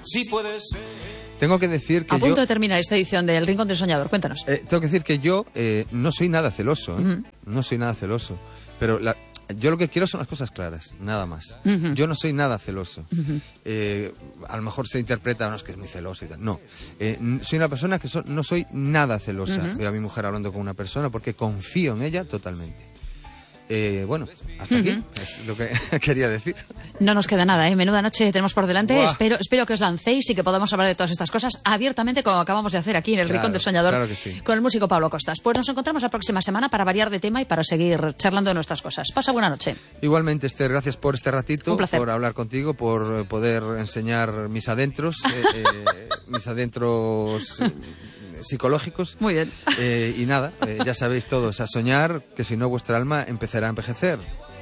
Sí puede ser. Tengo que decir que a punto de terminar esta edición del Rincón del Soñador, cuéntanos. Tengo que decir que yo no soy nada celoso, no soy nada celoso, pero yo lo que quiero son las cosas claras, nada más. Yo no soy nada celoso. A lo mejor se interpreta, no, es que es muy celoso y tal. No, soy una persona que no soy nada celosa. Veo a mi mujer hablando con una persona porque confío en ella totalmente. Bueno, hasta aquí es lo que quería decir. No nos queda nada, menuda noche tenemos por delante. Buah. Espero que os lancéis y que podamos hablar de todas estas cosas abiertamente, como acabamos de hacer aquí en el Rincón del Soñador, claro que sí, con el músico Pablo Costas. Pues nos encontramos la próxima semana para variar de tema y para seguir charlando de nuestras cosas. Pasa buena noche. Igualmente, Esther, gracias por este ratito. Un placer. Por hablar contigo, por poder enseñar mis adentros, mis adentros psicológicos. Muy bien. Y nada, ya sabéis todos, a soñar, que si no vuestra alma empezará a envejecer.